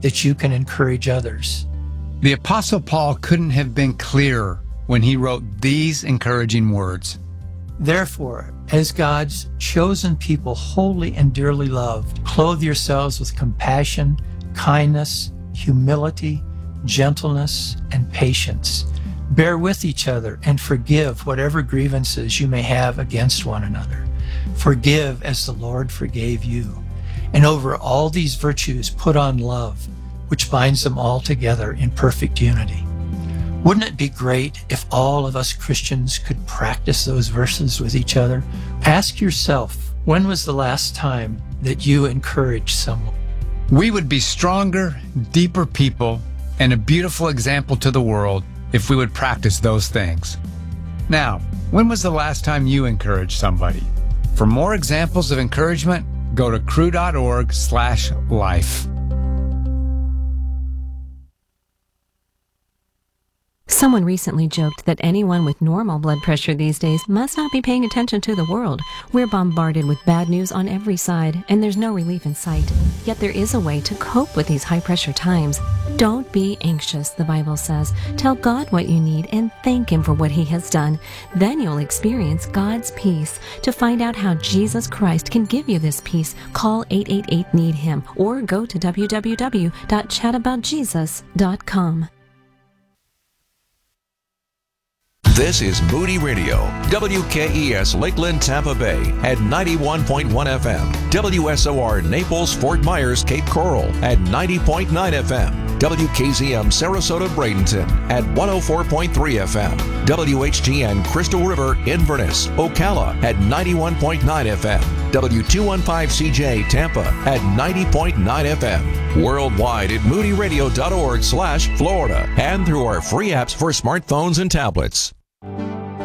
that you can encourage others. The Apostle Paul couldn't have been clearer when he wrote these encouraging words. Therefore, as God's chosen people, holy and dearly loved, clothe yourselves with compassion, kindness, humility, gentleness, and patience. Bear with each other and forgive whatever grievances you may have against one another. Forgive as the Lord forgave you. And over all these virtues, put on love, which binds them all together in perfect unity. Wouldn't it be great if all of us Christians could practice those verses with each other? Ask yourself, when was the last time that you encouraged someone? We would be stronger, deeper people and a beautiful example to the world if we would practice those things. Now, when was the last time you encouraged somebody? For more examples of encouragement, go to cru.org/life. Someone recently joked that anyone with normal blood pressure these days must not be paying attention to the world. We're bombarded with bad news on every side, and there's no relief in sight. Yet there is a way to cope with these high-pressure times. Don't be anxious, the Bible says. Tell God what you need and thank Him for what He has done. Then you'll experience God's peace. To find out how Jesus Christ can give you this peace, call 888-NEED-HIM or go to www.chataboutjesus.com. This is Moody Radio, WKES Lakeland, Tampa Bay at 91.1 FM, WSOR Naples, Fort Myers, Cape Coral at 90.9 FM, WKZM Sarasota, Bradenton at 104.3 FM, WHGN Crystal River, Inverness, Ocala at 91.9 FM, W215CJ Tampa at 90.9 FM, worldwide at moodyradio.org/Florida and through our free apps for smartphones and tablets.